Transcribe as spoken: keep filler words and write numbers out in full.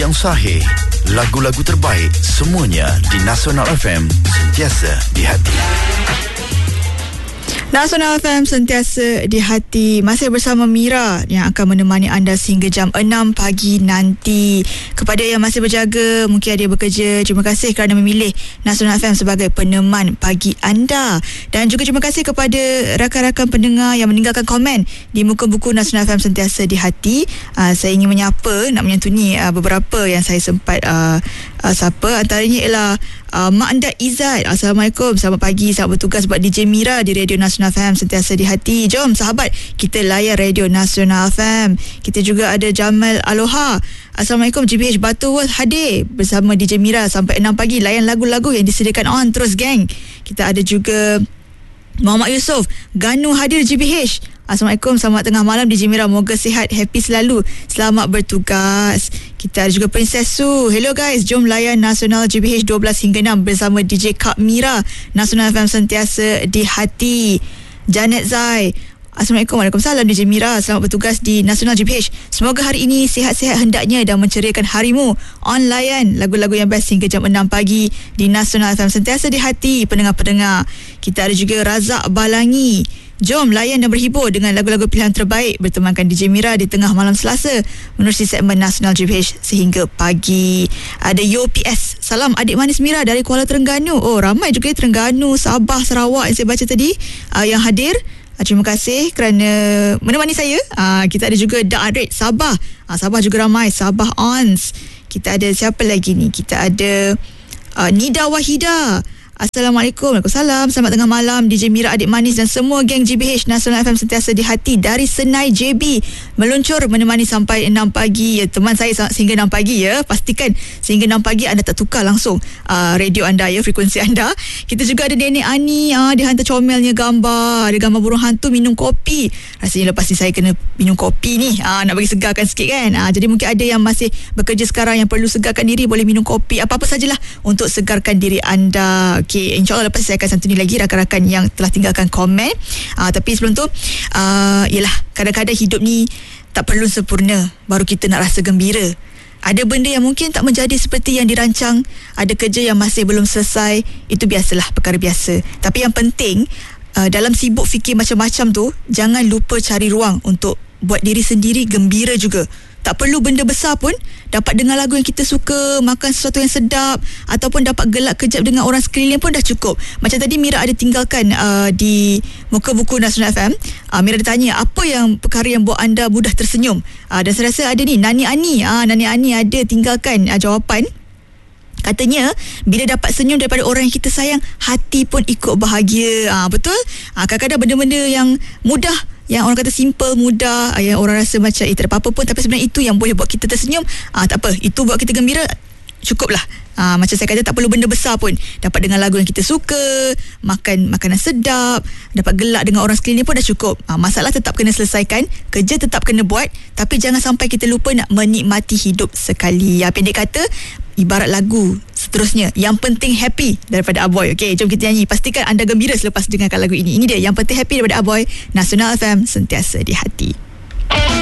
Yang sahih, lagu-lagu terbaik semuanya di Nasional F M, sentiasa di hati. Nasional F M sentiasa di hati. Masih bersama Mira yang akan menemani anda sehingga jam enam pagi nanti. Kepada yang masih berjaga, mungkin ada yang bekerja, terima kasih kerana memilih Nasional F M sebagai peneman pagi anda. Dan juga terima kasih kepada rakan-rakan pendengar yang meninggalkan komen di muka buku Nasional F M sentiasa di hati. Uh, saya ingin menyapa, nak menyantuni uh, beberapa yang saya sempat uh, uh, sapa. Antaranya ialah Uh, Mak Anda Izzat. Assalamualaikum, selamat pagi, selamat bertugas buat D J Mira di Radio Nasional F M sentiasa di hati. Jom sahabat, kita layan Radio Nasional F M. Kita juga ada Jamal Aloha. Assalamualaikum, G B H Butterworth hadir bersama D J Mira sampai enam pagi, layan lagu-lagu yang disediakan on terus gang. Kita ada juga Muhammad Yusof, Ganu hadir G B H. Assalamualaikum, selamat tengah malam D J Mira, moga sihat, happy selalu, selamat bertugas. Kita ada juga Princess Su. Hello guys, jom layan Nasional G B H dua belas hingga enam bersama D J Kak Mira. Nasional F M sentiasa di hati. Janet Zai, Assalamualaikum, waalaikumsalam D J Mira, selamat bertugas di Nasional G B H. Semoga hari ini sihat-sihat hendaknya dan menceriakan harimu. On layan lagu-lagu yang best hingga jam enam pagi di Nasional F M sentiasa di hati pendengar-pendengar. Kita ada juga Razak Balangi. Jom layan dan berhibur dengan lagu-lagu pilihan terbaik bertemankan D J Mira di tengah malam Selasa menerusi segmen Nasional G B H sehingga pagi. Ada Yo P S, salam adik manis Mira dari Kuala Terengganu. Oh, ramai juga Terengganu, Sabah, Sarawak yang saya baca tadi uh, yang hadir. Uh, terima kasih kerana menemani saya. Uh, kita ada juga Da Adrit Sabah. Uh, Sabah juga ramai, Sabah Ons. Kita ada siapa lagi ni? Kita ada uh, Nida Wahida. Assalamualaikum, Waalaikumsalam, selamat tengah malam D J Mira, adik manis dan semua geng G B H Nasional F M sentiasa di hati dari Senai J B, meluncur menemani sampai enam pagi. Ya, teman saya sehingga enam pagi ya. Pastikan sehingga enam pagi anda tak tukar langsung uh, radio anda ya, frekuensi anda. Kita juga ada Nenek Ani, uh, dia hantar comelnya gambar, ada gambar burung hantu minum kopi. Rasanya lepas ni saya kena minum kopi ni, uh, nak bagi segarkan sikit kan. Uh, jadi mungkin ada yang masih bekerja sekarang yang perlu segarkan diri, boleh minum kopi, apa-apa sajalah untuk segarkan diri anda. Okay, insyaAllah lepas saya akan santuni lagi rakan-rakan yang telah tinggalkan komen. uh, Tapi sebelum tu uh, yelah, kadang-kadang hidup ni tak perlu sempurna baru kita nak rasa gembira. Ada benda yang mungkin tak menjadi seperti yang dirancang, ada kerja yang masih belum selesai. Itu biasalah, perkara biasa. Tapi yang penting uh, dalam sibuk fikir macam-macam tu, jangan lupa cari ruang untuk buat diri sendiri gembira juga. Tak perlu benda besar pun, dapat dengar lagu yang kita suka, makan sesuatu yang sedap, ataupun dapat gelak kejap dengan orang sekeliling pun dah cukup. Macam tadi Mira ada tinggalkan uh, di muka buku Nasional F M. uh, Mira ada tanya, apa yang perkara yang buat anda mudah tersenyum? uh, Dan saya rasa ada ni, Nani Ani. uh, Nani Ani ada tinggalkan uh, jawapan. Katanya, bila dapat senyum daripada orang yang kita sayang, hati pun ikut bahagia. ha, Betul? ha, Kadang-kadang benda-benda yang mudah, yang orang kata simple, mudah, yang orang rasa macam eh tak ada apa-apa pun, tapi sebenarnya itu yang boleh buat kita tersenyum. ha, Tak apa, itu buat kita gembira, cukuplah. Ha, macam saya kata, tak perlu benda besar pun. Dapat dengar lagu yang kita suka, makan makanan sedap, dapat gelak dengan orang sekeliling pun dah cukup. ha, Masalah tetap kena selesaikan, kerja tetap kena buat, tapi jangan sampai kita lupa nak menikmati hidup sekali. ya, Pendek kata, ibarat lagu seterusnya, yang penting happy daripada Aboy. Okey, jom kita nyanyi. Pastikan anda gembira selepas dengarkan lagu ini. Ini dia, yang penting happy daripada Aboy. Nasional F M sentiasa di hati.